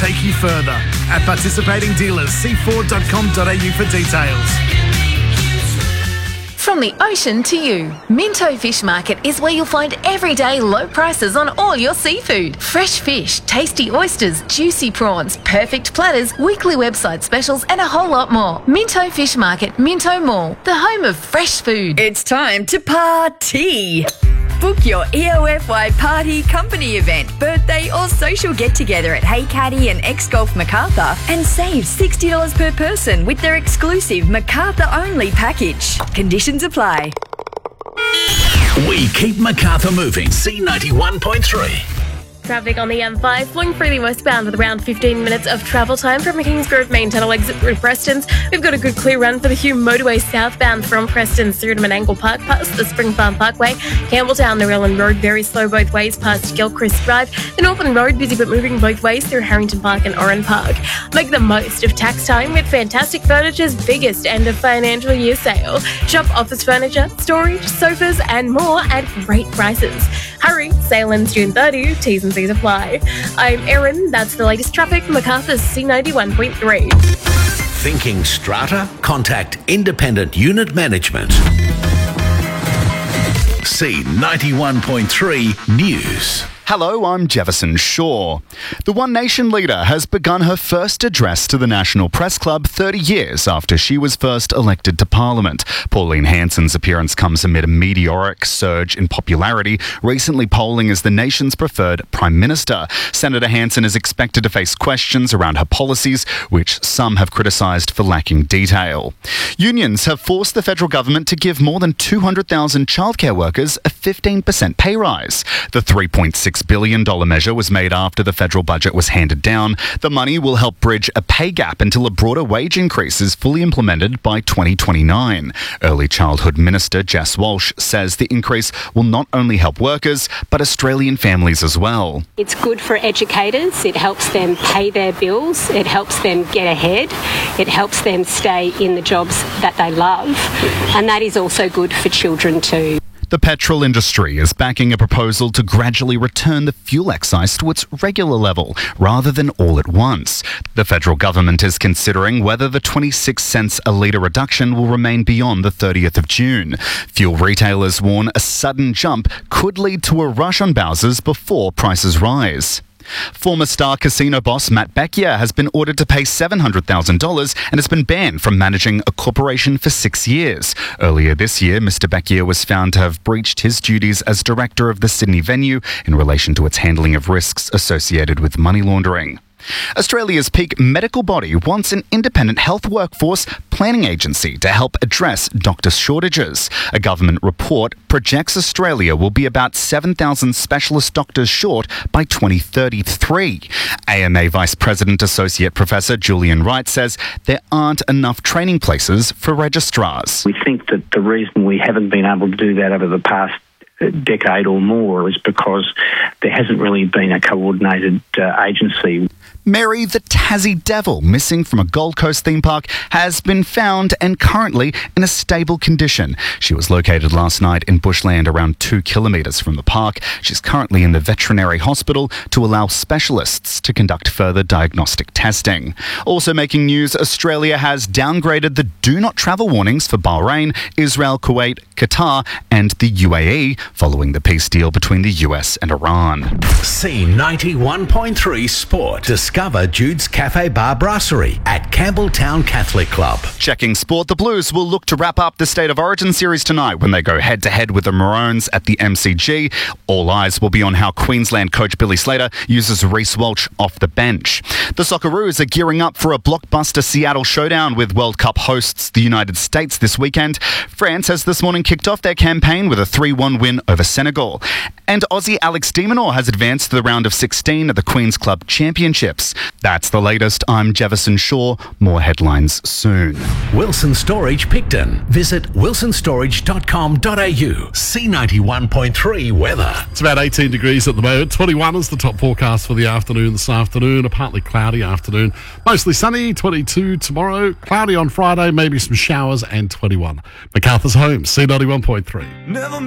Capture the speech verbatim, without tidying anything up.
take you further. At participating dealers, c ford dot com dot a u for details. From the ocean to you, Minto Fish Market is where you'll find everyday low prices on all your seafood. Fresh fish, tasty oysters, juicy prawns, perfect platters, weekly website specials and a whole lot more. Minto Fish Market, Minto Mall, the home of fresh food. It's time to party. Book your E O F Y party, company event, birthday or social get-together at Hey Caddy and X-Golf Macarthur and save sixty dollars per person with their exclusive Macarthur-only package. Conditions apply. We keep Macarthur moving. C ninety-one point three. Traffic on the M five flowing freely westbound with around fifteen minutes of travel time from the Kingsgrove main tunnel exit through Prestons. We've got a good clear run for the Hume motorway southbound from Prestons through to Menangle Park past the Spring Farm Parkway. Campbelltown, the Relland Road very slow both ways past Gilchrist Drive. The Northern Road busy but moving both ways through Harrington Park and Oran Park. Make the most of tax time with Fantastic Furniture's biggest end of financial year sale. Shop office furniture, storage, sofas and more at great prices. Hurry, sale ends June thirtieth, T's and C's apply. I'm Erin, that's the latest traffic, Macarthur's C ninety-one point three. Thinking strata? Contact Independent Unit Management. C ninety-one point three News. Hello, I'm Jefferson Shaw. The One Nation leader has begun her first address to the National Press Club thirty years after she was first elected to Parliament. Pauline Hanson's appearance comes amid a meteoric surge in popularity, recently polling as the nation's preferred Prime Minister. Senator Hanson is expected to face questions around her policies, which some have criticised for lacking detail. Unions have forced the federal government to give more than two hundred thousand childcare workers a fifteen percent pay rise. The three point six billion dollars measure was made after the federal budget was handed down. The money will help bridge a pay gap until a broader wage increase is fully implemented by twenty twenty-nine. Early Childhood Minister Jess Walsh says the increase will not only help workers, but Australian families as well. It's good for educators. It helps them pay their bills. It helps them get ahead. It helps them stay in the jobs that they love. And that is also good for children too. The petrol industry is backing a proposal to gradually return the fuel excise to its regular level, rather than all at once. The federal government is considering whether the twenty-six cents a litre reduction will remain beyond the thirtieth of June. Fuel retailers warn a sudden jump could lead to a rush on Bowsers before prices rise. Former Star Casino boss Matt Beckier has been ordered to pay seven hundred thousand dollars and has been banned from managing a corporation for six years. Earlier this year, Mister Beckier was found to have breached his duties as director of the Sydney venue in relation to its handling of risks associated with money laundering. Australia's peak medical body wants an independent health workforce planning agency to help address doctor shortages. A government report projects Australia will be about seven thousand specialist doctors short by twenty thirty-three. A M A Vice President Associate Professor Julian Wright says there aren't enough training places for registrars. We think that the reason we haven't been able to do that over the past decade or more is because there hasn't really been a coordinated uh, agency. Mary the Tassie Devil, missing from a Gold Coast theme park, has been found and currently in a stable condition. She was located last night in bushland around two kilometres from the park. She's currently in the veterinary hospital to allow specialists to conduct further diagnostic testing. Also making news, Australia has downgraded the do not travel warnings for Bahrain, Israel, Kuwait, Qatar and the U A E following the peace deal between the U S and Iran. C ninety-one point three Sport. Discover Jude's Cafe Bar Brasserie at Campbelltown Catholic Club. Checking sport, the Blues will look to wrap up the State of Origin series tonight when they go head-to-head with the Maroons at the M C G. All eyes will be on how Queensland coach Billy Slater uses Reece Walsh off the bench. The Socceroos are gearing up for a blockbuster Seattle showdown with World Cup hosts the United States this weekend. France has this morning kicked off their campaign with a three one win over Senegal. And Aussie Alex de Minaur has advanced to the round of sixteen at the Queen's Club Championships. That's the latest. I'm Jefferson Shaw. More headlines soon. Wilson Storage Picton. Visit wilson storage dot com dot a u. C ninety-one point three weather. It's about eighteen degrees at the moment. twenty-one is the top forecast for the afternoon this afternoon. A partly cloudy afternoon. Mostly sunny. twenty-two tomorrow. Cloudy on Friday. Maybe some showers and twenty-one. Macarthur's home. C ninety-one point three. Never